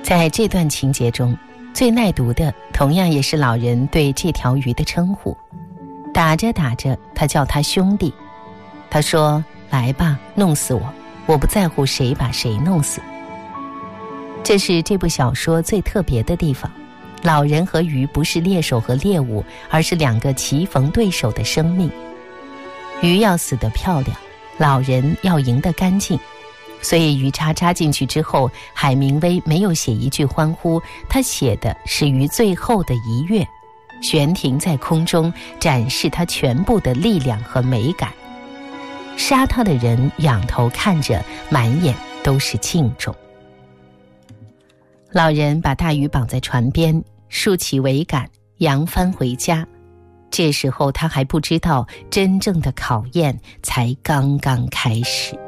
在这段情节中，最耐读的同样也是老人对这条鱼的称呼。打着打着，他叫他兄弟。他说：“来吧，弄死我，我不在乎谁把谁弄死。”这是这部小说最特别的地方。老人和鱼不是猎手和猎物，而是两个棋逢对手的生命。鱼要死得漂亮，老人要赢得干净。所以鱼叉插进去之后，海明威没有写一句欢呼，他写的是鱼最后的一跃，悬停在空中，展示它全部的力量和美感。杀它的人仰头看着，满眼都是敬重。老人把大鱼绑在船边，竖起桅杆，扬帆回家。这时候他还不知道，真正的考验才刚刚开始。